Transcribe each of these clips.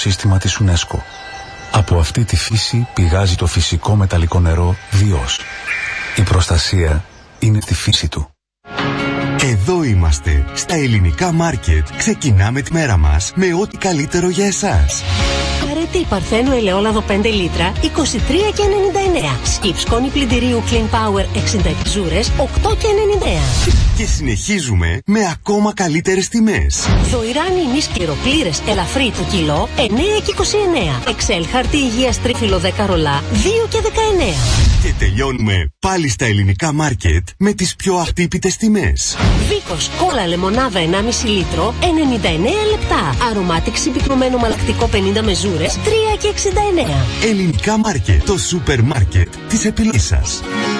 σύστημα της UNESCO. Από αυτή τη φύση πηγάζει το φυσικό μεταλλικό νερό Διός. Η προστασία είναι στη φύση του. Εδώ είμαστε, στα ελληνικά μάρκετ. Ξεκινάμε τη μέρα μας με ό,τι καλύτερο για εσάς. Καρέτη Παρθένου ελαιόλαδο 5 λίτρα, 23,99. Σκιπ σκόνη πλυντηρίου Clean Power 60 ζούρες, 8,99. Και συνεχίζουμε με ακόμα καλύτερες τιμές. Δοϊράνι ημίς κληροπλήρες ελαφρύ το κιλό, 9,29. Εξέλ χαρτί υγείας τρίφυλλο 10 ρολά, 2,19. Και τελειώνουμε πάλι στα ελληνικά μάρκετ με τις πιο αχτύπητες τιμές. Βίκος κόλλα λεμονάδα 1,5 λίτρο, 99 λεπτά. Αρωμάτικ συμπυκνωμένο μαλακτικό 50 μεζούρες, 3,69. Ελληνικά μάρκετ, το σούπερ μάρκετ της επιλογής σας.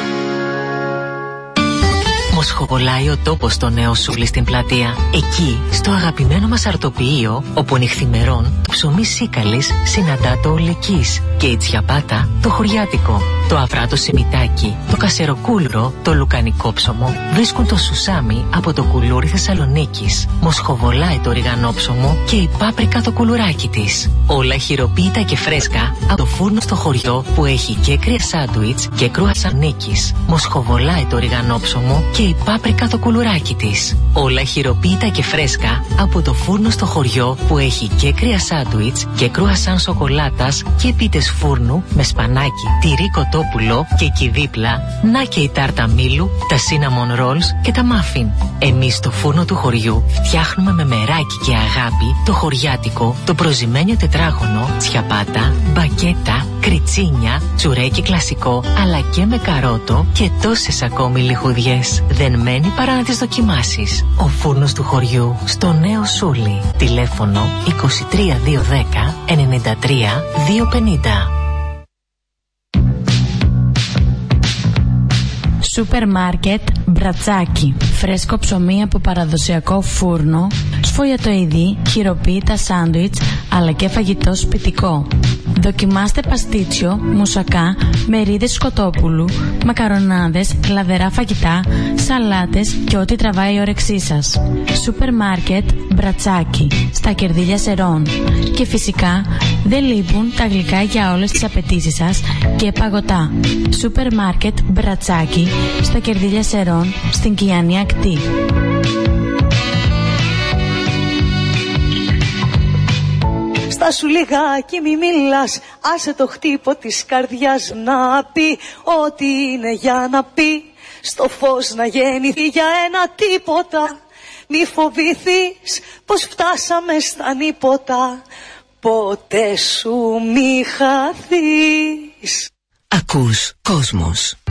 Μοσχοβολάει ο τόπος στο Νέο Σούλι στην πλατεία. Εκεί, στο αγαπημένο μας αρτοποιείο, όπου νυχθημερών το ψωμί σίκαλης συναντά το ολεκής και η τσιαπάτα το χωριάτικο. Το αυράτο σιμιτάκι, το κασεροκούλρο, το λουκανικό ψωμο βρίσκουν το σουσάμι από το κουλούρι Θεσσαλονίκης. Μοσχοβολάει το ριγανόψωμο και η πάπρικα το κουλουράκι της. Όλα χειροποίητα και φρέσκα από το φούρνο στο χωριό που έχει και κρύα σάντουιτς και κρουασάν Νίκης. Μοσχοβολάει το ριγανόψωμο και η πάπρικα το κουλουράκι της. Όλα χειροποίητα και φρέσκα από το φούρνο στο χωριό που έχει και κρύα σάντουιτς και κρουασάν σοκολάτας και πίτες φούρνου με σπανάκι, τυρί κοτόπουλο και εκεί δίπλα να και η τάρτα μήλου, τα cinnamon rolls και τα muffin. Εμείς στο φούρνο του χωριού φτιάχνουμε με μεράκι και αγάπη το χωριάτικο, το προζυμένιο τετράγωνο, τσιαπάτα, μπακέτα, κριτσίνια, τσουρέκι κλασικό αλλά και με καρότο και τόσες ακόμη λιχουδιές. Δεν μένει παρά να τις δοκιμάσεις. Ο φούρνος του χωριού στο Νέο Σούλι. Τηλέφωνο 23210 93 250. Σούπερ μάρκετ Μπρατσάκι. Φρέσκο ψωμί από παραδοσιακό φούρνο, σφολιατοειδή, χειροποίητα σάντουιτς αλλά και φαγητό σπιτικό. Δοκιμάστε παστίτσιο, μουσακά, μερίδες σκοτόπουλου, μακαρονάδες, λαδερά φαγητά, σαλάτες και ό,τι τραβάει η όρεξή σας. Σούπερ μάρκετ Μπρατσάκι, στα Κερδίλια Σερών. Και φυσικά δεν λείπουν τα γλυκά για όλες τις απαιτήσεις σας και παγωτά. Σούπερ μάρκετ Μπρατσάκι, στα Κερδίλια Σερών, στην Κιάνη Ακτή. Στα σου λιγάκι μη μιλάς, άσε το χτύπο της καρδιάς να πει ό,τι είναι για να πει. Στο φως να γεννηθεί για ένα τίποτα. Μη φοβηθείς πως φτάσαμε στα νύποτα. Ποτέ σου μη χαθείς. Ακούς Κόσμος.